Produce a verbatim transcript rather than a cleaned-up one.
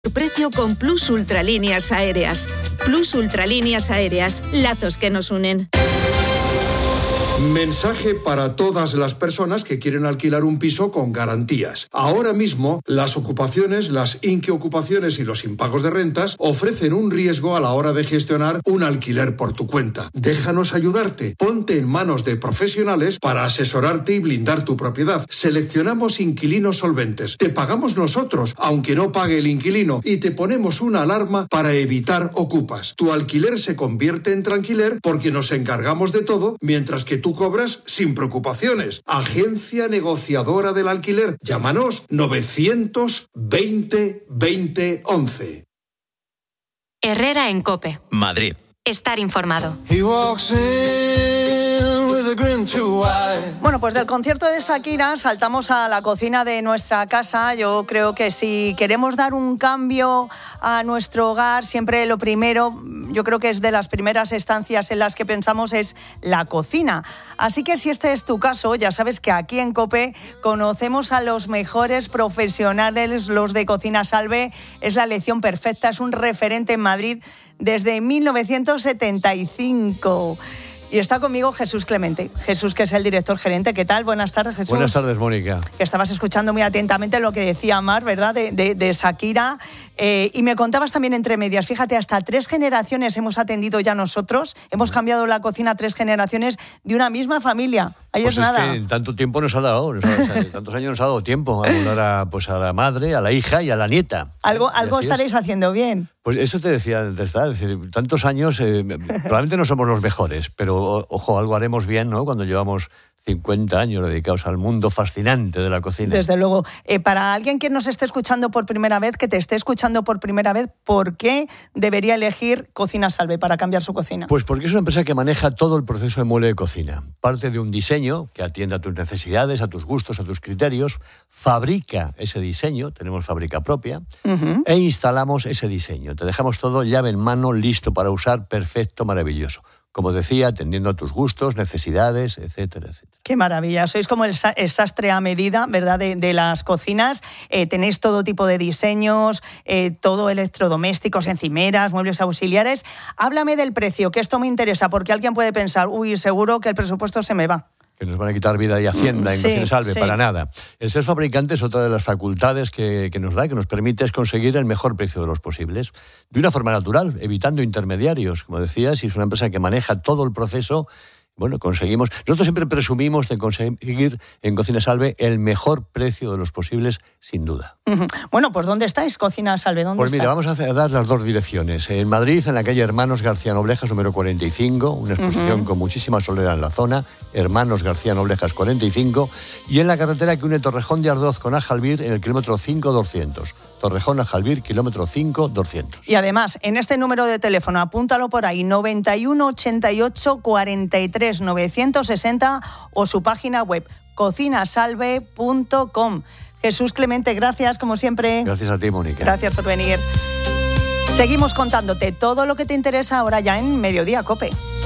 Precio con Plus Ultralíneas Aéreas. Plus Ultralíneas Aéreas, lazos que nos unen. Mensaje para todas las personas que quieren alquilar un piso con garantías. Ahora mismo, las ocupaciones, las inquiocupaciones y los impagos de rentas ofrecen un riesgo a la hora de gestionar un alquiler por tu cuenta. Déjanos ayudarte. Ponte en manos de profesionales para asesorarte y blindar tu propiedad. Seleccionamos inquilinos solventes. Te pagamos nosotros, aunque no pague el inquilino, y te ponemos una alarma para evitar ocupas. Tu alquiler se convierte en tranquiler porque nos encargamos de todo, mientras que tú cobras sin preocupaciones. Agencia negociadora del alquiler. Llámanos novecientos veinte veinte once. Herrera en COPE. Madrid. Estar informado. Bueno, pues del concierto de Shakira saltamos a la cocina de nuestra casa. Yo creo que si queremos dar un cambio a nuestro hogar, siempre lo primero, yo creo que es de las primeras estancias en las que pensamos es la cocina. Así que si este es tu caso, ya sabes que aquí en COPE conocemos a los mejores profesionales, los de Cocina Salve. Es la elección perfecta, es un referente en Madrid desde mil novecientos setenta y cinco. Y está conmigo Jesús Clemente. Jesús, que es el director gerente. ¿Qué tal? Buenas tardes, Jesús. Buenas tardes, Mónica. Que estabas escuchando muy atentamente lo que decía Mar, ¿verdad? De, de, de Shakira. Eh, y me contabas también entre medias. Fíjate, hasta tres generaciones hemos atendido ya nosotros. Hemos cambiado la cocina a tres generaciones de una misma familia. Ahí pues es, es nada. que tanto tiempo nos ha dado, nos ha, tantos años nos ha dado tiempo a hablar a, pues a la madre, a la hija y a la nieta. Algo, ¿Eh? algo estaréis es. haciendo bien. Pues eso te decía antes, es decir, tantos años, eh, probablemente no somos los mejores, pero ojo, algo haremos bien, ¿no? Cuando llevamos cincuenta años dedicados al mundo fascinante de la cocina. Desde luego. Eh, para alguien que nos esté escuchando por primera vez, que te esté escuchando por primera vez, ¿por qué debería elegir Cocina Salve para cambiar su cocina? Pues porque es una empresa que maneja todo el proceso de mueble de cocina. Parte de un diseño que atiende a tus necesidades, a tus gustos, a tus criterios, fabrica ese diseño, tenemos fábrica propia, uh-huh. e instalamos ese diseño. Te dejamos todo llave en mano, listo para usar, perfecto, maravilloso. Como decía, atendiendo a tus gustos, necesidades, etcétera, etcétera. Qué maravilla. Sois como el, sa- el sastre a medida, ¿verdad?, de, de las cocinas. Eh, tenéis todo tipo de diseños, eh, todo electrodomésticos, encimeras, muebles auxiliares. Háblame del precio, que esto me interesa, porque alguien puede pensar, uy, seguro que el presupuesto se me va. Que nos van a quitar vida y hacienda en sí, Cocina Salve, sí. para nada. El ser fabricante es otra de las facultades que, que nos da, que nos permite es conseguir el mejor precio de los posibles, de una forma natural, evitando intermediarios. Como decías, y es una empresa que maneja todo el proceso. Bueno, conseguimos... Nosotros siempre presumimos de conseguir en Cocina Salve el mejor precio de los posibles, sin duda. Uh-huh. Bueno, pues ¿dónde estáis, Cocina Salve? ¿Dónde pues mira, está? vamos a hacer, dar las dos direcciones. En Madrid, en la calle Hermanos García Noblejas, número cuarenta y cinco, una exposición uh-huh. con muchísima solera en la zona, Hermanos García Noblejas cuarenta y cinco, y en la carretera que une Torrejón de Ardoz con Ajalbir, en el kilómetro cinco doscientos. Torrejón Ajalbir, kilómetro cinco doscientos. Y además, en este número de teléfono, apúntalo por ahí, noventa y uno ochenta y ocho cuarenta y tres novecientos sesenta, o su página web, cocina salve punto com. Jesús Clemente, gracias, como siempre. Gracias a ti, Mónica. Gracias por venir. Seguimos contándote todo lo que te interesa ahora ya en Mediodía COPE.